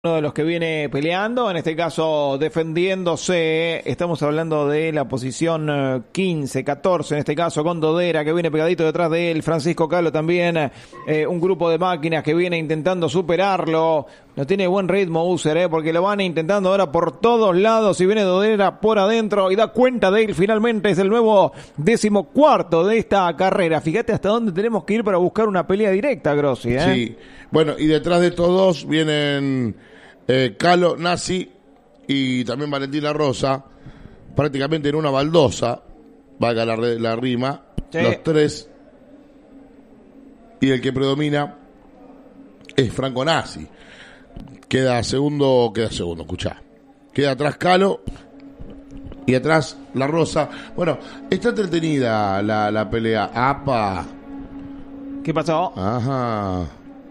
Uno de los que viene peleando, en este caso defendiéndose, estamos hablando de la posición 15, 14, en este caso con Dodera, que viene pegadito detrás de él, Francisco Calo también, un grupo de máquinas que viene intentando superarlo, no tiene buen ritmo User, porque lo van intentando ahora por todos lados, y viene Dodera por adentro, y da cuenta de él, finalmente es el nuevo 14º de esta carrera. Fíjate hasta dónde tenemos que ir para buscar una pelea directa, Grossi, Sí, bueno, y detrás de todos vienen Calo, Nasi y también Valentina Rosa, prácticamente en una baldosa, valga la rima, sí. Los tres, y el que predomina es Franco Nasi. Queda segundo, escuchá. Queda atrás Calo y atrás la Rosa. Bueno, está entretenida la pelea. ¡Apa! ¿Qué pasó? Ajá.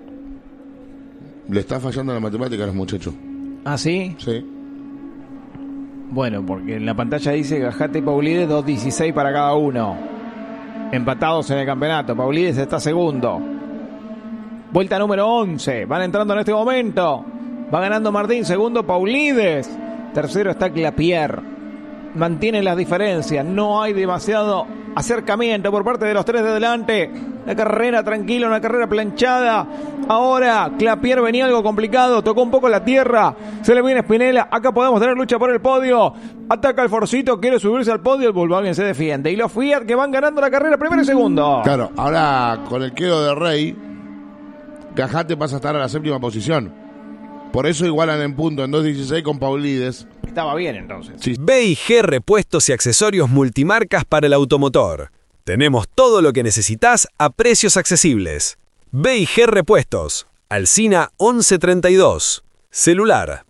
Le está fallando la matemática a los muchachos. ¿Ah, sí? Sí. Bueno, porque en la pantalla dice Gajate y Paulides 2.16 para cada uno. Empatados en el campeonato. Paulides está segundo. Vuelta número 11. Van entrando en este momento. Va ganando Martín. Segundo Paulides. Tercero está Clapier. Mantienen las diferencias. No hay demasiado acercamiento por parte de los tres de delante. Una carrera tranquila, una carrera planchada. Ahora Clapier venía algo complicado, tocó un poco la tierra, se le viene Spinella. Acá podemos tener lucha por el podio. Ataca el Forcito, quiere subirse al podio, el Volkswagen se defiende. Y los Fiat que van ganando la carrera primero y segundo. Claro, ahora con el quedo de Rey, Gajate pasa a estar a la séptima posición. Por eso igualan en punto en 2.16 con Paulides. Estaba bien entonces. Sí. B&G Repuestos y Accesorios Multimarcas para el automotor. Tenemos todo lo que necesitas a precios accesibles. B&G Repuestos. Alsina 1132. Celular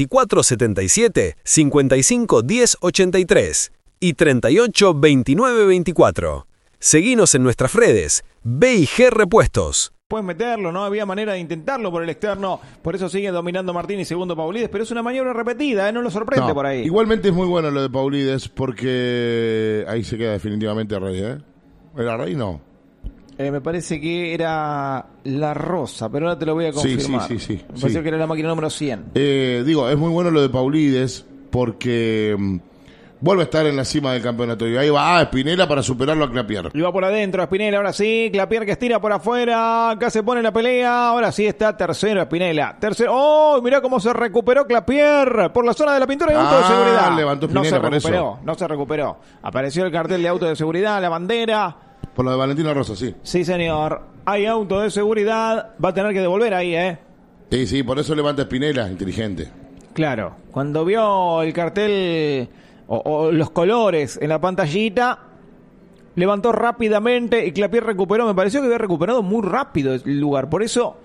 2477 55 10 83 y 38 29 24. Seguinos en nuestras redes. B&G Repuestos. Pueden meterlo, no había manera de intentarlo por el externo, por eso sigue dominando Martín y segundo Paulides, pero es una maniobra repetida, no lo sorprende por ahí. Igualmente es muy bueno lo de Paulides porque ahí se queda definitivamente Rey, ¿eh? ¿Era Rey? No. Me parece que era la Rosa, pero ahora te lo voy a confirmar. Sí. Me pareció que era la máquina número 100. Es muy bueno lo de Paulides porque vuelve a estar en la cima del campeonato. Y ahí va Spinella para superarlo a Clapier. Y va por adentro Spinella, ahora sí. Clapier que estira por afuera. Acá se pone la pelea. Ahora sí está tercero Spinella. Tercero. ¡Oh! Mirá cómo se recuperó Clapier por la zona de la pintura de auto de seguridad. Levantó Spinella No se recuperó. Apareció el cartel de auto de seguridad, la bandera. Por lo de Valentina Rosa, sí. Sí, señor. Hay auto de seguridad. Va a tener que devolver ahí, ¿eh? Sí, por eso levanta Spinella, inteligente. Claro. Cuando vio el cartel o los colores en la pantallita, levantó rápidamente y Clapier recuperó. Me pareció que había recuperado muy rápido el lugar. Por eso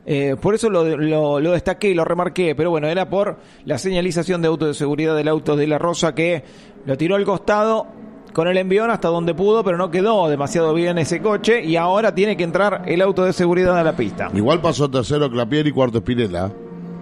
lo destaqué y lo remarqué. Pero bueno, era por la señalización de auto de seguridad del auto de la Rosa, que lo tiró al costado con el envión hasta donde pudo, pero no quedó demasiado bien ese coche y ahora tiene que entrar el auto de seguridad a la pista. Igual pasó tercero Clapier y cuarto Spinella.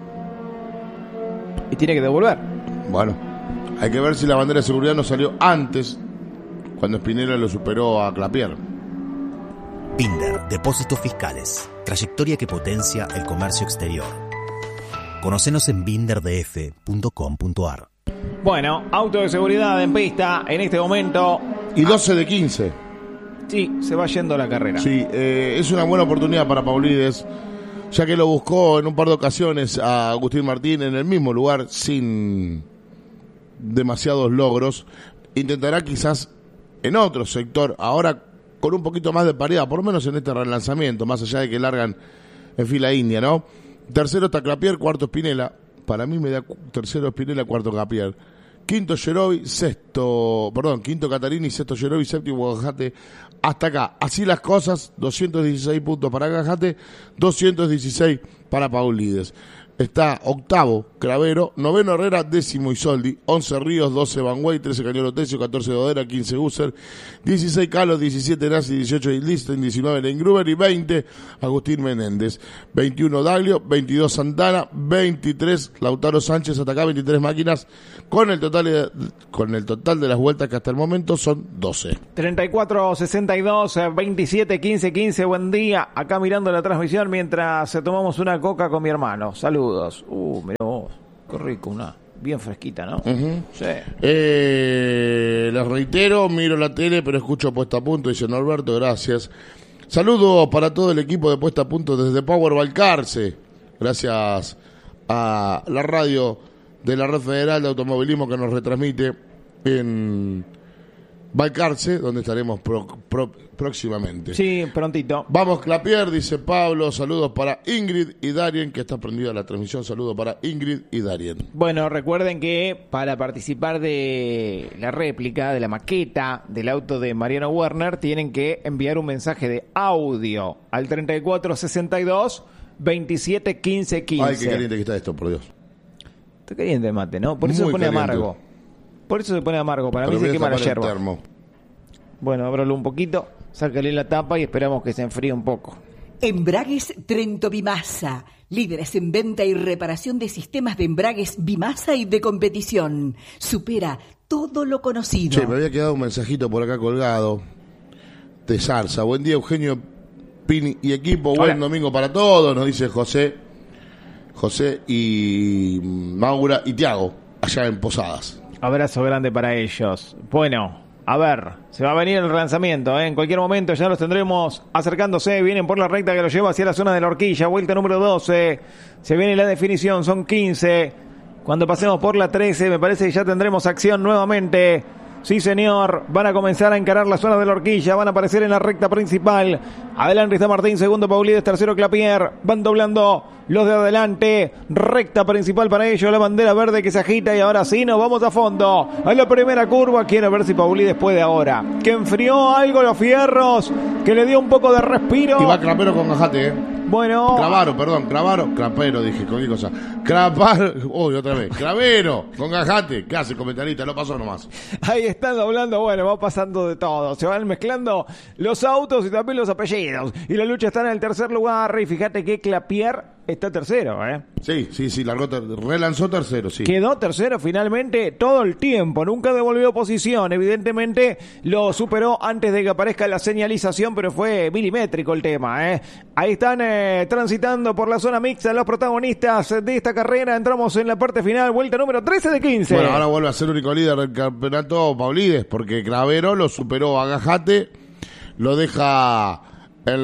Y tiene que devolver. Bueno, hay que ver si la bandera de seguridad no salió antes, cuando Spinella lo superó a Clapier. Binder, Depósitos Fiscales. Trayectoria que potencia el comercio exterior. Conocenos en binderdf.com.ar. Bueno, auto de seguridad en pista en este momento. Y 12 de 15. Sí, se va yendo la carrera. Sí, es una buena oportunidad para Paulides, ya que lo buscó en un par de ocasiones a Agustín Martín en el mismo lugar sin demasiados logros. Intentará quizás en otro sector, ahora con un poquito más de paridad, por lo menos en este relanzamiento, más allá de que largan en fila india, ¿no? Tercero está Clapier, cuarto Spinella. Para mí me da tercero Spinella, cuarto Clapier. Quinto Gerovi, quinto Catarini, sexto Gerovi, séptimo Gajate. Hasta acá. Así las cosas, 216 puntos para Gajate, 216 para Paulides. Está octavo Cravero, noveno Herrera, décimo Isoldi, 11 Ríos, 12 Banway, 13 Cañolo Tesio, 14 Dodera, 15 User, 16 Calos, 17 Nasi, 18 Listen, 19 Leingruber y 20 Agustín Menéndez, 21 Daglio, 22 Santana, 23 Lautaro Sánchez, hasta acá 23 máquinas, con el total de las vueltas que hasta el momento son 12. 34-62, 27-15-15, buen día, acá mirando la transmisión mientras tomamos una coca con mi hermano. Salud. saludos. Mirá vos, qué rico, una bien fresquita, ¿no? Uh-huh. Sí. Les reitero, miro la tele, pero escucho Puesta a Punto, dice Norberto, gracias. Saludos para todo el equipo de Puesta a Punto desde Power Balcarce. Gracias a la radio de la Red Federal de Automovilismo que nos retransmite en Balcarce, donde estaremos próximamente. Sí, prontito. Vamos, Clapier, dice Pablo. Saludos para Ingrid y Darien, que está prendida la transmisión. Saludos para Ingrid y Darien. Bueno, recuerden que para participar de la réplica, de la maqueta del auto de Mariano Werner, tienen que enviar un mensaje de audio al 3462 27 15 15. Ay, qué caliente que está esto, por Dios. Está caliente el mate, ¿no? Por eso Muy se pone caliente. amargo. Por eso se pone amargo. Para Pero mí se voy a quema la tapar el yerba. termo. Bueno, ábralo un poquito, sácale la tapa y esperamos que se enfríe un poco. Embragues Trento Bimasa, líderes en venta y reparación de sistemas de embragues Bimasa y de competición. Supera todo lo conocido. Che, me había quedado un mensajito por acá colgado de Zarza. Buen día, Eugenio, Pini y equipo. Hola. Buen domingo para todos, nos dice José y Maura y Tiago, allá en Posadas. Abrazo grande para ellos. Bueno, a ver, se va a venir el relanzamiento, ¿eh? En cualquier momento ya los tendremos acercándose. Vienen por la recta que los lleva hacia la zona de la horquilla. Vuelta número 12. Se viene la definición, son 15. Cuando pasemos por la 13, me parece que ya tendremos acción nuevamente. Sí, señor. Van a comenzar a encarar la zona de la horquilla. Van a aparecer en la recta principal. Adelante está Martín, segundo Paulides, tercero Clapier. Van doblando los de adelante. Recta principal para ellos. La bandera verde que se agita y ahora sí nos vamos a fondo. A la primera curva. Quiero ver si Paulides puede ahora. Que enfrió algo los fierros. Que le dio un poco de respiro. Y va Crapero con Gajate, Bueno. Crapero, dije, con qué cosa. Otra vez. Cravero con Gajate. ¿Qué hace, comentarista? Lo pasó nomás. Ahí están doblando, bueno, va pasando de todo. Se van mezclando los autos y también los apellidos. Y la lucha está en el tercer lugar. Y fíjate que Clapier está tercero, ¿eh? Sí, relanzó tercero, sí. Quedó tercero finalmente todo el tiempo. Nunca devolvió posición. Evidentemente lo superó antes de que aparezca la señalización, pero fue milimétrico el tema, ¿eh? Ahí están transitando por la zona mixta los protagonistas de esta carrera. Entramos en la parte final, vuelta número 13 de 15. Bueno, ahora vuelve a ser único líder del campeonato Paulides, porque Cravero lo superó a Gajate, lo deja en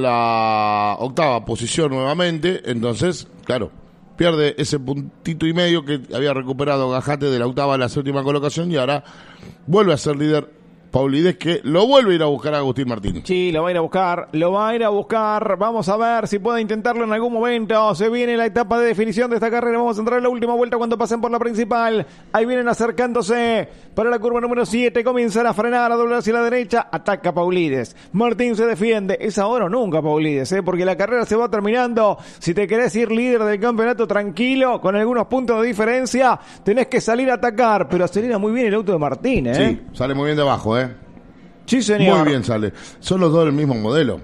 la octava posición nuevamente, entonces, claro, pierde ese puntito y medio que había recuperado Gajate de la octava a la séptima colocación y ahora vuelve a ser líder Paulides, que lo vuelve a ir a buscar a Agustín Martín. Sí, lo va a ir a buscar. Vamos a ver si puede intentarlo en algún momento. Se viene la etapa de definición de esta carrera. Vamos a entrar en la última vuelta cuando pasen por la principal. Ahí vienen acercándose para la curva número 7. Comienzan a frenar, a doblar hacia la derecha. Ataca Paulides. Martín se defiende. Es ahora o nunca, Paulides, porque la carrera se va terminando. Si te querés ir líder del campeonato tranquilo, con algunos puntos de diferencia, tenés que salir a atacar. Pero acelera muy bien el auto de Martín, ¿eh? Sí, sale muy bien de abajo, Sí, señor. Muy bien sale. Son los dos del mismo modelo.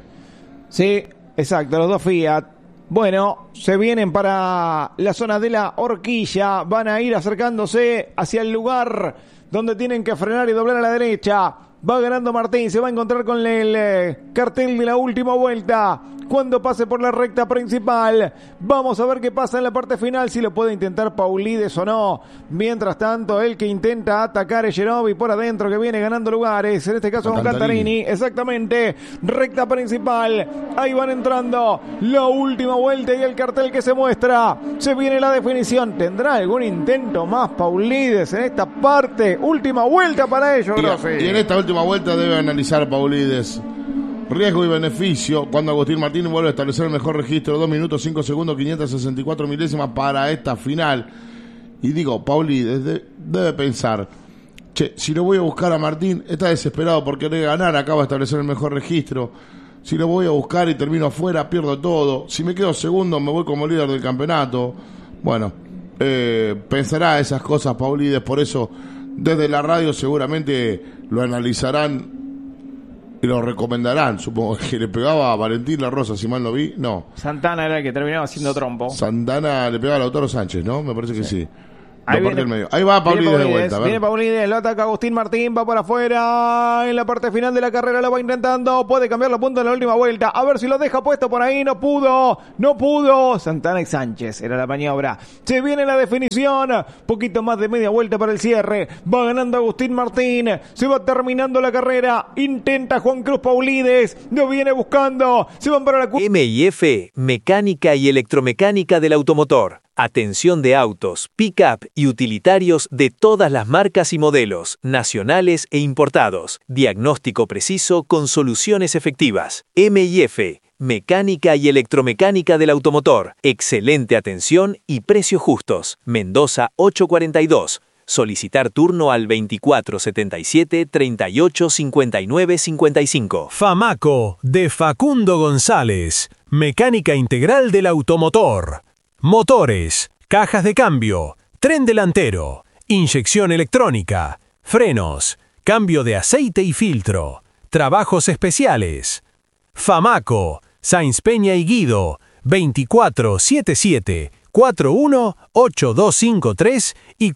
Sí, exacto, los dos Fiat. Bueno, se vienen para la zona de la horquilla. Van a ir acercándose hacia el lugar donde tienen que frenar y doblar a la derecha. Va ganando Martín, se va a encontrar con el cartel de la última vuelta. Cuando pase por la recta principal, vamos a ver qué pasa en la parte final, si lo puede intentar Paulides o no. Mientras tanto, el que intenta atacar es Genovi por adentro, que viene ganando lugares, en este caso con Cantarini. Exactamente, recta principal, ahí van entrando, la última vuelta y el cartel que se muestra. Se viene la definición, ¿tendrá algún intento más Paulides en esta parte? Última vuelta para ellos, y en esta última vuelta debe analizar Paulides riesgo y beneficio cuando Agustín Martín vuelve a establecer el mejor registro, 2 minutos 5 segundos 564 milésimas para esta final. Y digo, Paulides debe pensar, che, si lo voy a buscar a Martín, está desesperado por querer ganar, acaba de establecer el mejor registro. Si lo voy a buscar y termino afuera, pierdo todo. Si me quedo segundo, me voy como líder del campeonato. Bueno, pensará esas cosas Paulides, por eso desde la radio seguramente lo analizarán y lo recomendarán. Supongo que le pegaba a Valentín La Rosa, si mal no vi. No. Santana era el que terminaba haciendo trompo. Santana le pegaba a Lautaro Sánchez, ¿no? Me parece que sí. Ahí viene, el medio. Ahí va Paulides de vuelta. Viene Paulides, lo ataca Agustín Martín, va para afuera. En la parte final de la carrera lo va intentando. Puede cambiar la punta en la última vuelta. A ver si lo deja puesto por ahí. No pudo. Santana y Sánchez era la maniobra. Se viene la definición. Poquito más de media vuelta para el cierre. Va ganando Agustín Martín. Se va terminando la carrera. Intenta Juan Cruz Paulides. Lo viene buscando. Se van para la M&F, mecánica y electromecánica del automotor. Atención de autos, pick-up y utilitarios de todas las marcas y modelos, nacionales e importados. Diagnóstico preciso con soluciones efectivas. M&F, mecánica y electromecánica del automotor. Excelente atención y precios justos. Mendoza 842. Solicitar turno al 2477 38 59 55. Famaco, de Facundo González. Mecánica integral del automotor. Motores, cajas de cambio, tren delantero, inyección electrónica, frenos, cambio de aceite y filtro, trabajos especiales. Famaco, Sáenz Peña y Guido, 2477 418253 y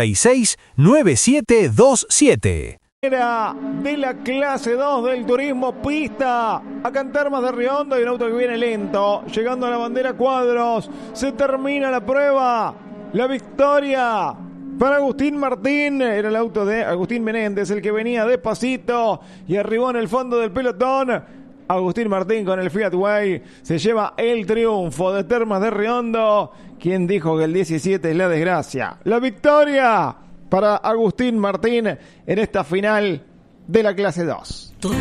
469727. De la clase 2 del turismo pista a Cantermas de Riondo, y un auto que viene lento, llegando a la bandera cuadros. Se termina la prueba, la victoria para Agustín Martín. Era el auto de Agustín Menéndez el que venía despacito y arribó en el fondo del pelotón. Agustín Martín con el Fiat Way se lleva el triunfo de Termas de Riondo. ¿Quién dijo que el 17 es la desgracia? La victoria para Agustín Martín en esta final de la clase 2.